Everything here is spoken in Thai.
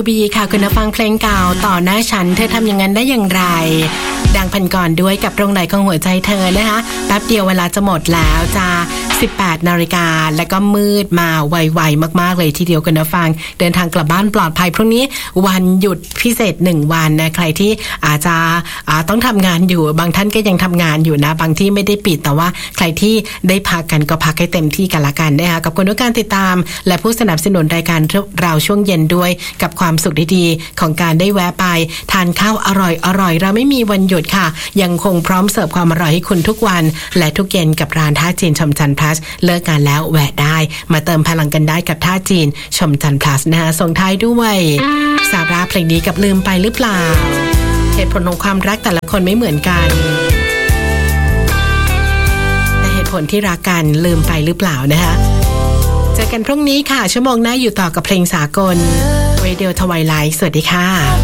บีค่ะคุณฟังเพลงเก่าต่อหน้าฉันเธอทำอย่างนั้นได้อย่างไรดังพันก่อนด้วยกับตรงไหนของหัวใจเธอนะคะแป๊บเดียวเวลาจะหมดแล้วจะ18 นาฬิกาแล้วก็มืดมาไวๆมากๆเลยทีเดียวคุณฟังเดินทางกลับบ้านปลอดภัยพรุ่งนี้วันหยุดพิเศษ1วันนะใครที่อาจจะต้องทำงานอยู่บางท่านก็ยังทำงานอยู่นะบางที่ไม่ได้ปิดแต่ว่าใครที่ได้พักกันก็พักให้เต็มที่กันละกันนะคะกับคุณทุกการติดตามและผู้สนับสนุนรายการเราช่วงเย็นด้วยกับความสุขดีๆของการได้แวะไปทานข้าวอร่อยเราไม่มีวันหยุดค่ะยังคงพร้อมเสิร์ฟความอร่อยให้คุณทุกวันและทุกเย็นกับร้านท่าจีนชมจันทร์พลัสเลิกงานแล้วแวะได้มาเติมพลังกันได้กับท่าจีนชมจันทร์พลัสนะคะส่งท้ายด้วยสาระเพลงนี้กับลืมไปหรือเปล่าเหตุผลของความรักแต่ละคนไม่เหมือนกันแต่เหตุผลที่รักกันลืมไปหรือเปล่านะคะเจอกันพรุ่งนี้ค่ะชั่วโมงหน้าอยู่ต่อกับเพลงสากลRadio Twilight สวัสดีค่ะ